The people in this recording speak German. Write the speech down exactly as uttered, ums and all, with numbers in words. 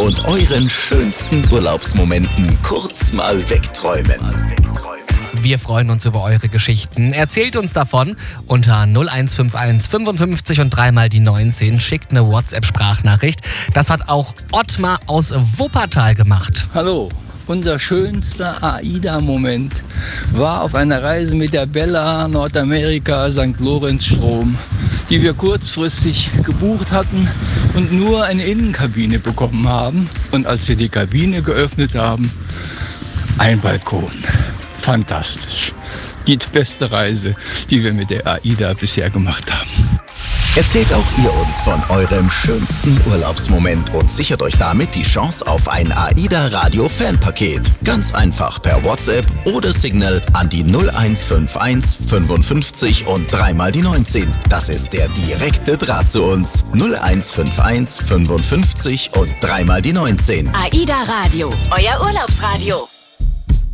und euren schönsten Urlaubsmomenten kurz mal wegträumen. Wir freuen uns über eure Geschichten. Erzählt uns davon unter null eins fünf eins fünfundfünfzig und dreimal die neunzehn. Schickt eine WhatsApp-Sprachnachricht. Das hat auch Ottmar aus Wuppertal gemacht. Hallo. Unser schönster AIDA-Moment war auf einer Reise mit der Bella Nordamerika Sankt Lorenz-Strom, die wir kurzfristig gebucht hatten und nur eine Innenkabine bekommen haben. Und als wir die Kabine geöffnet haben, ein Balkon. Fantastisch. Die beste Reise, die wir mit der AIDA bisher gemacht haben. Erzählt auch ihr uns von eurem schönsten Urlaubsmoment und sichert euch damit die Chance auf ein AIDA-Radio-Fanpaket. Ganz einfach per WhatsApp oder Signal an die null eins fünf eins fünfundfünfzig und dreimal die neunzehn. Das ist der direkte Draht zu uns. null eins fünf eins fünfundfünfzig und dreimal die neunzehn. AIDA Radio, euer Urlaubsradio.